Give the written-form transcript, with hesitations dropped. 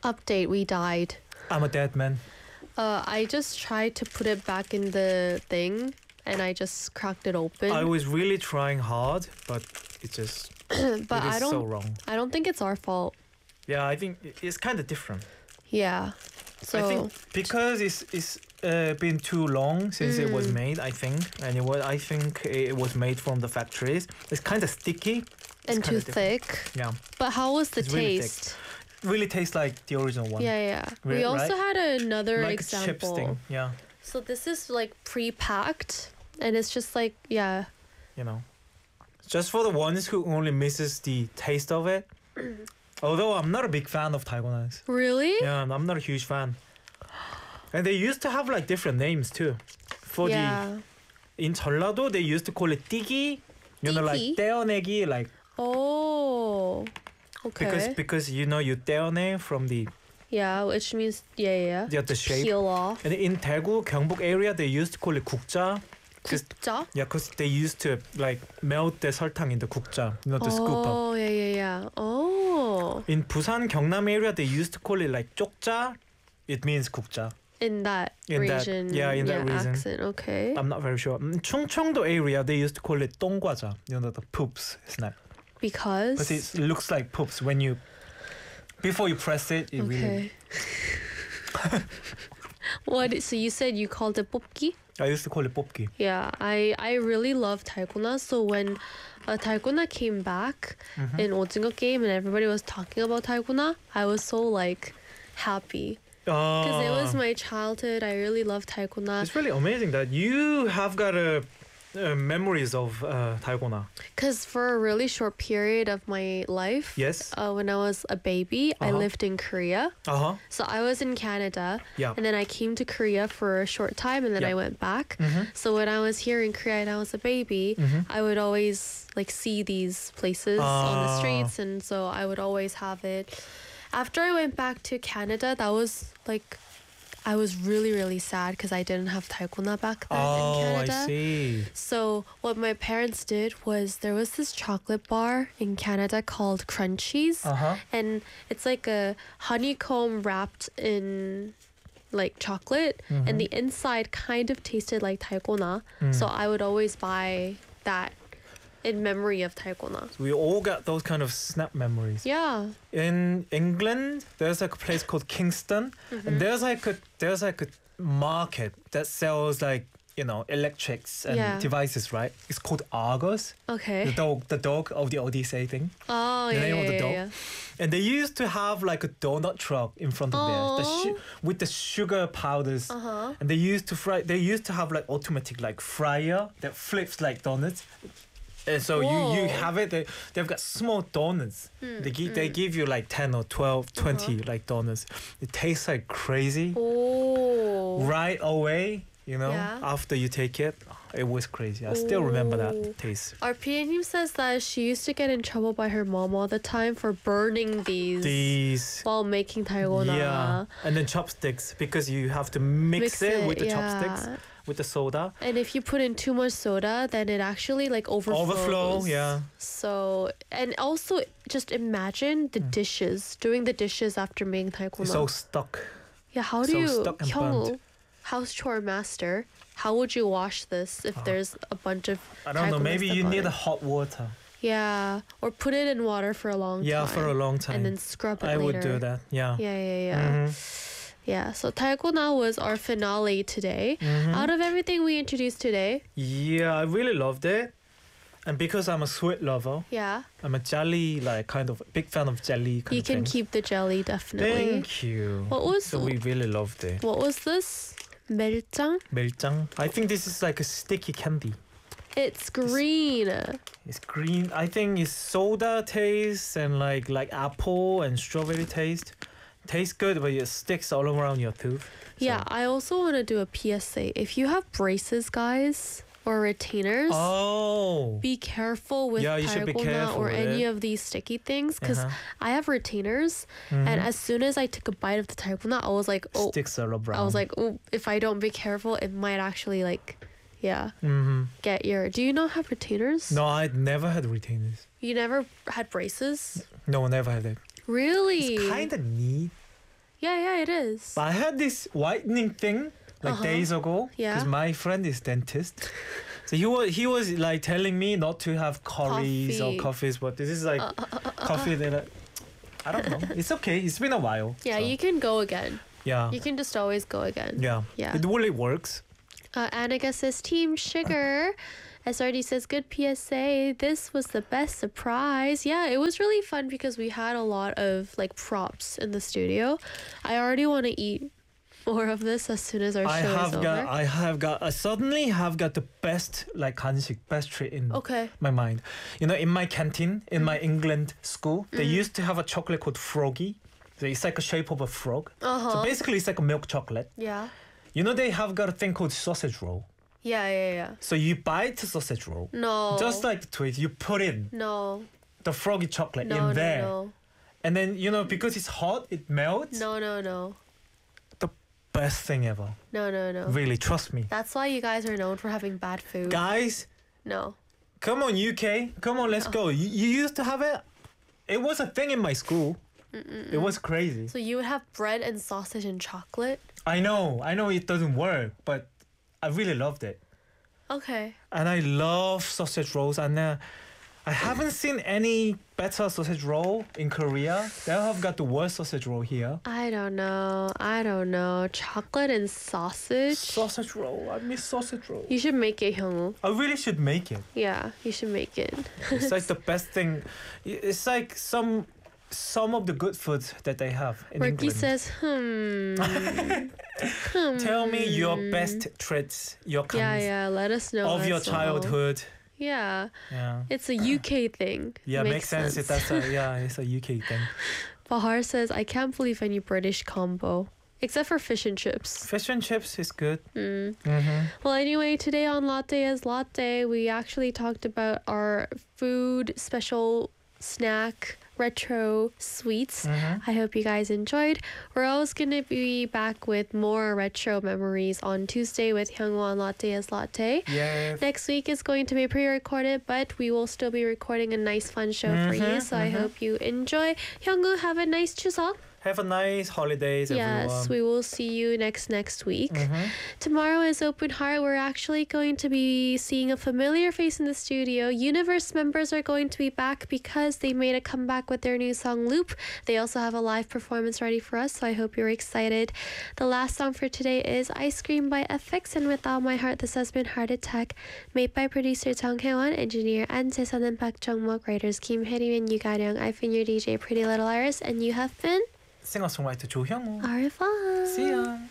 Update, we died. I'm a dead man. I just tried to put it back in the thing and I just cracked it open. I was really trying hard, but it just but it is so wrong. I don't think it's our fault. Yeah, I think it's kind of different. Yeah. So I think because it's been too long since it was made. I think, and I think it was made from the factories. It's kind of sticky and too thick. Yeah. But how was the It's really taste? Really tastes like the original one. Yeah. We also had another like example. a chips thing. Yeah. So this is like pre-packed, and it's just like You know, just for the ones who only misses the taste of it. Although I'm not a big fan of dalgonas. Really? Yeah, I'm not a huge fan. And they used to have like different names too. For in 전라도 they used to call it 띠기. You know, like 떼어내기, like. Oh. Okay. Because you know you 떼어내 from the. Yeah, which means Yeah, the shape. Peel off. And in Daegu, 경북 area they used to call it 국자. 국자? Yeah, because they used to like melt the 설탕 in the 국자, you know, the scoop up. Oh, yeah. Oh. In Busan, Gyeongnam area, they used to call it like 쪽자. It means 국자. In that region. In that region. Accent, okay. I'm not very sure. In 충청도 area, they used to call it 똥과자. You know, the poops. It's not. Because it looks like poops when you. Before you press it, it really. What? So you said you called it 뽑기? I used to call it 뽑기. Yeah, I really love 달고나. So when 달고나 came back in 오징어 game and everybody was talking about 달고나, I was so like happy. Because it was my childhood. I really loved 달고나. It's really amazing that you have got memories of 달고나. Because for a really short period of my life, yes, when I was a baby, I lived in Korea. So I was in Canada, and then I came to Korea for a short time, and then I went back. So when I was here in Korea and I was a baby, I would always like see these places on the streets, and so I would always have it. After I went back to Canada, that was like, I was really, really sad because I didn't have 달고나 back then in Canada. I see. So what my parents did was there was this chocolate bar in Canada called Crunchies. And it's like a honeycomb wrapped in like chocolate. And the inside kind of tasted like 달고나. So I would always buy that in memory of 달고나. So we all got those kind of snap memories. Yeah. In England, there's like a place called Kingston, and there's like a market that sells like, you know, electrics and devices, right? It's called Argos. Okay. The dog of the Odyssey thing. Oh, the name of the dog. Yeah. And they used to have like a donut truck in front of there, with the sugar powders. And they used to have like automatic like fryer that flips like donuts. And so you have it. They've got small donuts. They give you like 10 or 12, 20 like donuts. It tastes like crazy. Right away, you know, after you take it, it was crazy. I still remember that taste. Our PA says that she used to get in trouble by her mom all the time for burning these while making 달고나. Yeah, and then chopsticks, because you have to mix it with the chopsticks. With the soda. And if you put in too much soda, then it actually like overflows. Yeah. So, and also just imagine the dishes, doing the dishes after making 달고나. It's so stuck. Yeah, how do you, 형, house chore master, how would you wash this if there's a bunch of I don't know, maybe you need hot water. Yeah, or put it in water for a long time. Yeah, for a long time. And then scrub it later. I would do that, yeah. Yeah. Yeah, so 달고나 was our finale today. Out of everything we introduced today. Yeah, I really loved it. And because I'm a sweet lover. Yeah. I'm a jelly, like kind of big fan of jelly. You can keep the jelly, definitely. Thank you. So we really loved it. What was this? 멜장? 멜장? I think this is like a sticky candy. It's green. It's green. I think it's soda taste and like apple and strawberry taste. Tastes good, but it sticks all around your tooth. Yeah, I also want to do a PSA. If you have braces, guys, or retainers, be careful with 달고나 or any of these sticky things, because I have retainers, and as soon as I took a bite of the 달고나, I was like, sticks all around. I was like, if I don't be careful, it might actually get your. Do you not have retainers? No, I never had retainers. You never had braces? No, never had it. Really? It's kind of neat. Yeah, it is. But I had this whitening thing like days ago. Yeah. Because my friend is dentist. So he was like telling me not to have curries or coffees, but this is like coffee that I don't know. It's okay. It's been a while. Yeah, so. you can go again. Yeah. You can just always go again. Yeah. Yeah. It really works. Annika says, Team Sugar. SRD says, good PSA. This was the best surprise. Yeah, it was really fun because we had a lot of like props in the studio. I already want to eat more of this as soon as our show is over. I suddenly have got the best like 간식, best treat in my mind. You know, in my canteen, in my England school, they used to have a chocolate called Froggy. So it's like a shape of a frog. So basically it's like a milk chocolate. Yeah. You know, they have got a thing called sausage roll. Yeah. So you bite the sausage roll. No. Just like the tweet, you put in the froggy chocolate in there. No. And then, you know, because it's hot, it melts. No. The best thing ever. No. Really, trust me. That's why you guys are known for having bad food. Guys. No. Come on, UK. Come on, let's go. You used to have it. It was a thing in my school. It was crazy. So you would have bread and sausage and chocolate? I know it doesn't work, but I really loved it. Okay. And I love sausage rolls. And I haven't seen any better sausage roll in Korea. They have got the worst sausage roll here. I don't know. Chocolate and sausage? Sausage roll. I miss sausage roll. You should make it, Hyungwoo. I really should make it. Yeah, you should make it. It's like the best thing. It's like some of the good foods that they have in Ricky England. says, Tell me your best treats, your Yeah, let us know. of your childhood. Yeah. Yeah. It's a UK thing. Yeah, makes sense. It's a UK thing. Bahar says, I can't believe any British combo. Except for fish and chips. Fish and chips is good. Well, anyway, today on Latte is Latte, we actually talked about our food special snack retro sweets. I hope you guys enjoyed. We're always going to be back with more retro memories on Tuesday with Hyungwoo on Latte is Latte. Yeah. Next week is going to be pre-recorded, but we will still be recording a nice fun show for you. So I hope you enjoy. Hyungwoo, have a nice Chuseok. Have a nice holidays, everyone. Yes, we will see you next week. Tomorrow is Open Heart. We're actually going to be seeing a familiar face in the studio. Universe members are going to be back because they made a comeback with their new song Loop. They also have a live performance ready for us, so I hope you're excited. The last song for today is Ice Cream by FX, and With All My Heart, this has been Heart Attack, made by producer Jung Hae-won, engineer An Jae-sun and Park Jung-mok, writers Kim Hae-rim and Yu Ga-ryung. I've been your DJ Pretty Little Iris, and you have been singer-songwriter 조형우. Au revoir. See ya.